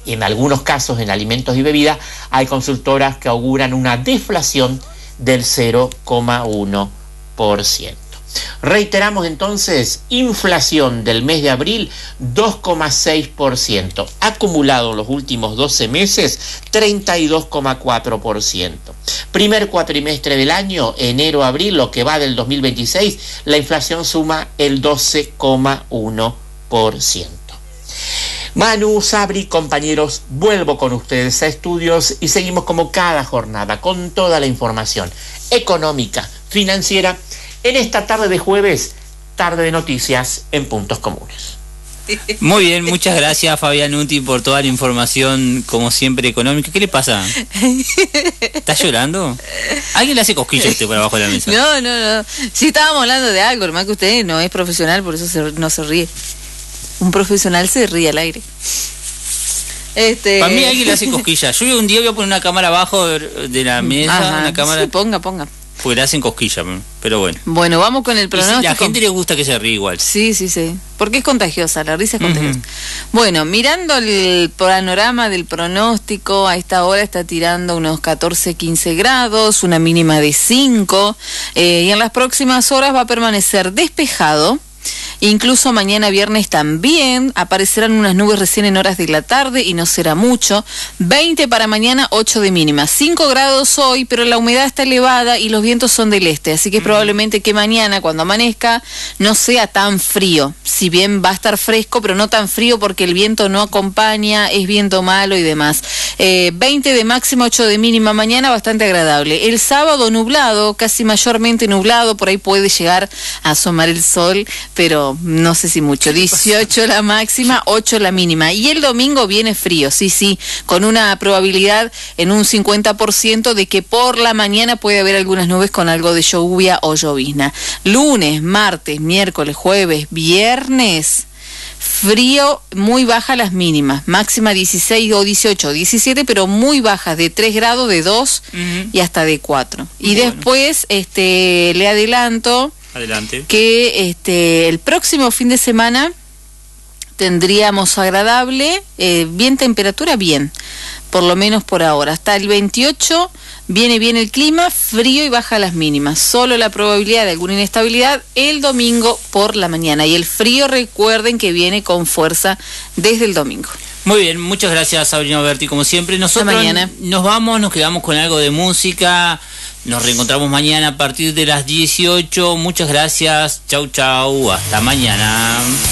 En algunos casos, en alimentos y bebidas, hay consultoras que auguran una deflación del 0,1%. Reiteramos entonces, inflación del mes de abril 2,6%, acumulado en los últimos 12 meses 32,4%. Primer cuatrimestre del año, enero-abril, lo que va del 2026, la inflación suma el 12,1%. Manu, Sabri, compañeros, vuelvo con ustedes a estudios y seguimos como cada jornada con toda la información económica, financiera, en esta tarde de jueves, tarde de noticias en Puntos Comunes. Muy bien, muchas gracias Fabián Uti por toda la información, como siempre, económica. ¿Qué le pasa? ¿Estás llorando? ¿Alguien le hace cosquillas por abajo de la mesa? No. Sí, estábamos hablando de algo, hermano, que usted no es profesional, por eso no se ríe. Un profesional se ríe al aire. Para mí alguien le hace cosquillas. Yo un día voy a poner una cámara abajo de la mesa. Ajá, una cámara. Sí, ponga. Porque le hacen cosquillas, pero bueno. Bueno, vamos con el pronóstico. Sí, la gente le gusta que se ríe igual. Sí. Porque es contagiosa, la risa es contagiosa. Bueno, mirando el panorama del pronóstico, a esta hora está tirando unos 14-15 grados, una mínima de 5. Y en las próximas horas va a permanecer despejado. Incluso mañana viernes también aparecerán unas nubes recién en horas de la tarde y no será mucho. 20 para mañana, 8 de mínima. 5 grados hoy, pero la humedad está elevada y los vientos son del este. Así que probablemente que mañana, cuando amanezca, no sea tan frío. Si bien va a estar fresco, pero no tan frío porque el viento no acompaña, es viento malo y demás. 20 de máxima, 8 de mínima mañana, bastante agradable. El sábado nublado, casi mayormente nublado, por ahí puede llegar a asomar el sol, pero no sé si mucho. 18 la máxima, 8 la mínima. Y el domingo viene frío, sí, con una probabilidad en un 50% de que por la mañana puede haber algunas nubes con algo de lluvia o llovizna. Lunes, martes, miércoles, jueves, viernes, frío, muy baja las mínimas, máxima 16 o 18, 17, pero muy bajas, de 3 grados, de 2 y hasta de 4. Y bueno, después le adelanto. Adelante. Que el próximo fin de semana tendríamos agradable, bien temperatura, bien, por lo menos por ahora. Hasta el 28 viene bien el clima, frío y baja las mínimas. Solo la probabilidad de alguna inestabilidad el domingo por la mañana. Y el frío, recuerden que viene con fuerza desde el domingo. Muy bien, muchas gracias Sabrina Berti, como siempre. Nosotros nos quedamos con algo de música. Nos reencontramos mañana a partir de las 18. Muchas gracias. Chau, hasta mañana.